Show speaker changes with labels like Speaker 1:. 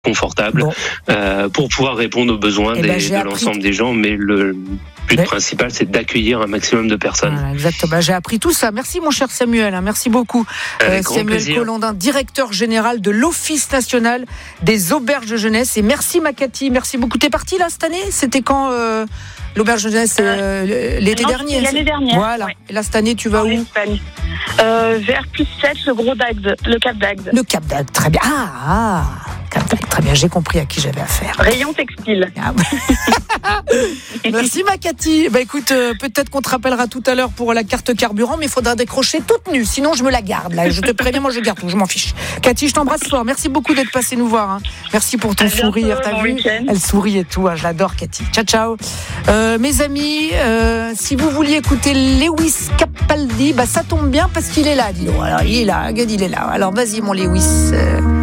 Speaker 1: confortable pour pouvoir répondre aux besoins de l'ensemble des gens, mais le but principal, c'est d'accueillir un maximum de personnes.
Speaker 2: Voilà, exactement. J'ai appris tout ça. Merci mon cher Samuel, merci beaucoup. Samuel Collandin, directeur général de l'Office national des auberges de jeunesse. Et merci ma Cathy, merci beaucoup. T'es partie là cette année ? C'était quand l'auberge de jeunesse l'été dernier.
Speaker 3: L'année dernière.
Speaker 2: Voilà. Ouais. Et là cette année, tu vas où ?
Speaker 3: Vers +7, le Gros d'Agde, le Cap d'Agde.
Speaker 2: Le Cap d'Agde, très bien. Cap d'Agde, très bien. J'ai compris à qui j'avais affaire.
Speaker 3: Rayon textile.
Speaker 2: Merci ma Cathy. Écoute, peut-être qu'on te rappellera tout à l'heure pour la carte carburant, mais il faudra décrocher toute nue, sinon je me la garde. Là. Je te préviens, moi je garde tout, je m'en fiche. Cathy, je t'embrasse ce soir. Merci beaucoup d'être passée nous voir. Merci pour ton sourire. T'as vu ? Elle sourit et tout. Je l'adore Cathy. Ciao, ciao. Mes amis, si vous vouliez écouter Lewis Capaldi, ça tombe bien parce qu'il est là, dis donc. Alors il est là, il est là. Alors vas-y mon Lewis.